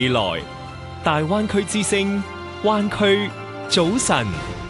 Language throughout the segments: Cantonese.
未來大灣區之聲，灣區早晨。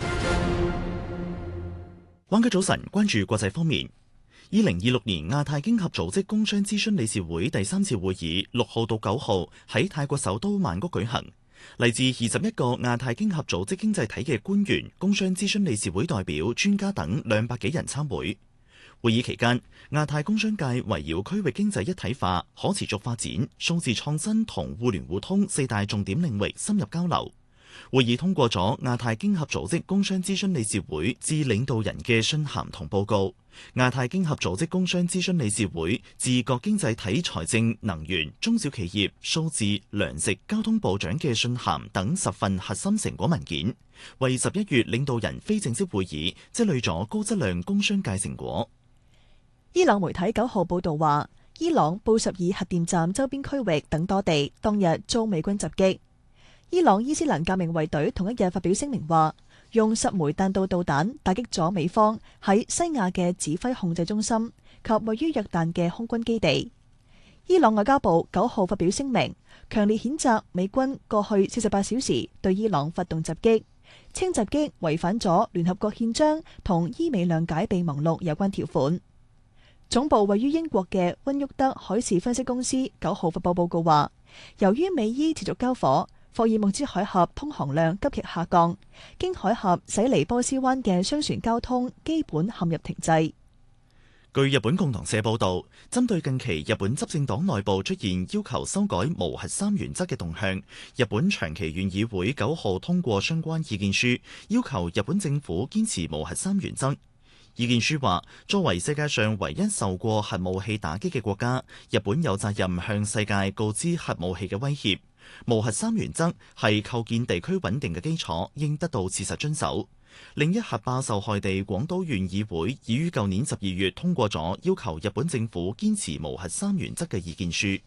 灣區早晨，關注國際方面。2026年亞太經合組織工商諮詢理事會第3次會議6號到9號喺泰國首都曼谷舉行，嚟自21個亞太經合組織經濟體嘅官員、工商諮詢理事會代表、專家等200幾人參會。會議期間，亞太工商界圍繞區域經濟一體化、可持續發展、數字創新同互聯互通4大重點領域深入交流。會議通過咗亞太經合組織工商諮詢理事會致領導人嘅信函同報告，亞太經合組織工商諮詢理事會致各經濟體財政、能源、中小企業、數字、糧食、交通部長嘅信函等10份核心成果文件，為11月領導人非正式會議積累咗高質量工商界成果。 伊朗媒體9號報導話，伊朗布什爾核電站周邊區域等多地當日遭美軍襲擊。伊朗伊斯蘭革命衛隊同一日發表聲明話，用10枚彈道導彈打擊咗美方喺西亞嘅指揮控制中心及位於約旦嘅空軍基地。伊朗外交部9號發表聲明，強烈譴責美軍過去48小時對伊朗發動襲擊，稱襲擊違反咗聯合國憲章同伊美諒解備忘錄有關條款。總部位於英國嘅溫沃德海事分析公司9號發佈報告話，由於美伊持續交火，霍爾木茲海峽通航量急劇下降，經海峽駛離波斯灣嘅商船交通基本陷入停滯。 據日本共同社報導，針對近期日本執政黨內部出現要求修改無核三原則嘅動向，日本長崎縣議會9號通過相關意見書，要求日本政府堅持無核三原則。意見書話，作為世界上唯一受過核武器打擊嘅國家，日本有責任向世界告知核武器嘅威脅。無核三原則係構建地區穩定嘅基礎，應得到切實遵守。另一核爆受害地廣島縣議會已於舊年12月通過咗要求日本政府堅持無核三原則嘅意見書。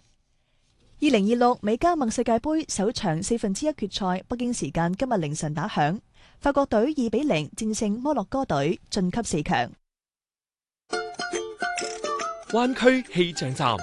2026美加盟世界盃首場1/4決賽，北京時間今日凌晨打響。法國隊2-0戰勝摩洛哥隊，晉級4強。 灣區氣象站。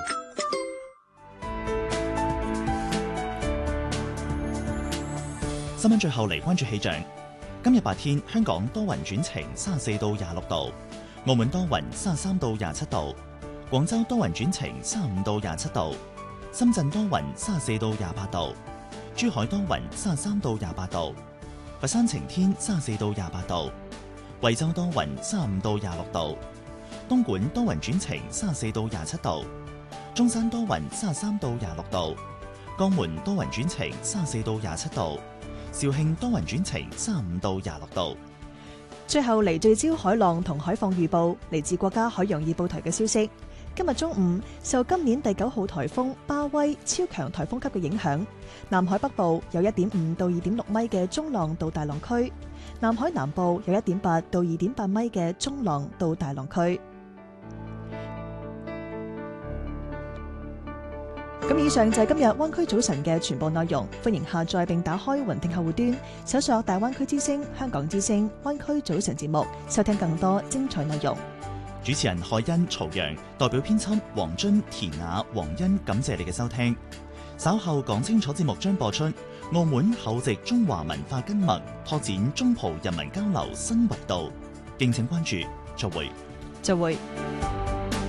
新聞最後嚟關注氣象。今日白天香港多雲轉晴，34到26度；澳門多雲，33到27度；廣州多雲轉晴，35到27度；深圳多雲，34到28度；珠海多雲，33到28度；佛山晴天，34到28度；惠州多雲，35到26度；東莞多雲轉晴，34到27度；中山多雲，33到26度；江門多雲轉晴，34到27度；肇慶多雲轉晴，35到26度。 最後嚟聚焦海浪同海況預報，嚟自國家海洋預報台嘅消息。今日中午受今年第9號颱風巴威超強颱風級嘅影響，南海北部有1.5到2.6米嘅中浪到大浪區，南海南部有1.8到2.8米嘅中浪到大浪區。咁以上就係今日灣區早晨嘅全部內容，歡迎下載並打開雲聽客戶端，搜索大灣區之聲、香港之聲、灣區早晨節目，收聽更多精彩內容。 主持人海欣、曹陽，代表編輯黃津、田雅、黃欣，感謝你嘅收聽。稍後講清楚節目將播出澳門厚植中華文化根脈，拓展中葡人民交流新維度，敬請關注。再會。 再會。